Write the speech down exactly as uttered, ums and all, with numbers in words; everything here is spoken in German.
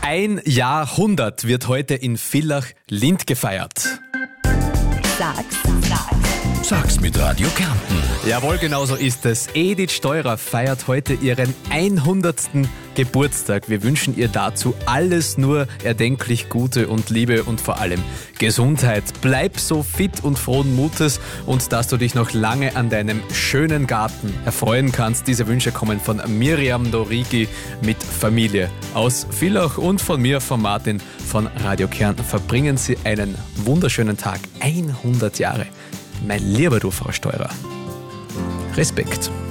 Ein Jahrhundert wird heute in Villach-Lind gefeiert. Sag's, sag's. Sag's mit Radio Kärnten. Jawohl, genau so ist es. Edith Steurer feiert heute ihren hundertsten Geburtstag. Wir wünschen ihr dazu alles nur erdenklich Gute und Liebe und vor allem Gesundheit. Bleib so fit und frohen Mutes und dass du dich noch lange an deinem schönen Garten erfreuen kannst. Diese Wünsche kommen von Miriam Dorigi mit Familie aus Villach und von mir, von Martin von Radio Kärnten. Verbringen Sie einen wunderschönen Tag. hundert Jahre. Mein lieber du, Frau Steurer. Respekt.